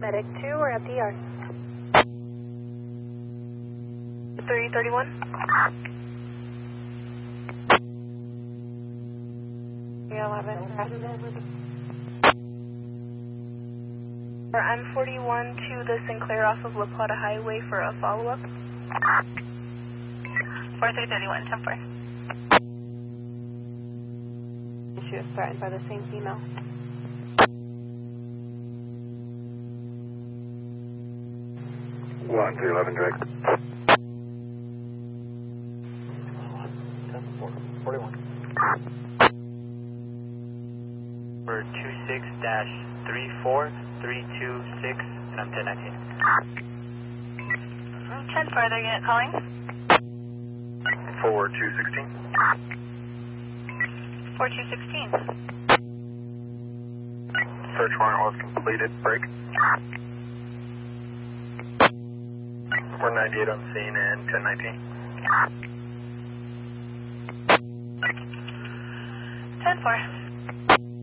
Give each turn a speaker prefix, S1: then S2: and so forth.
S1: Medic 2, we're at the yard. 331. I'm 41 to the Sinclair off of La Plata Highway for a follow-up.
S2: 4331, 10-4.
S1: Issue is threatened by the same female.
S3: One 311 direct. 41.
S4: For 26-34326, and I'm 1019.
S2: 10 further, unit calling.
S3: Forward 216.
S2: 4216.
S3: Search warrant was completed. Break. We're 98 on scene and 1019.
S2: 10-4.